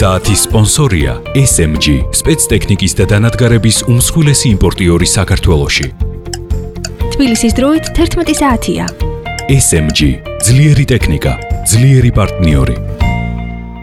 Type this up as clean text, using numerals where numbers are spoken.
საათის სპონსორია SMG, სპეცტექნიკის და დანადგარების უმსხვილესი იმპორტიორი საქართველოში. თბილისის დროით 11 საათია. SMG, ძლიერი ტექნიკა, ძლიერი პარტნიორი.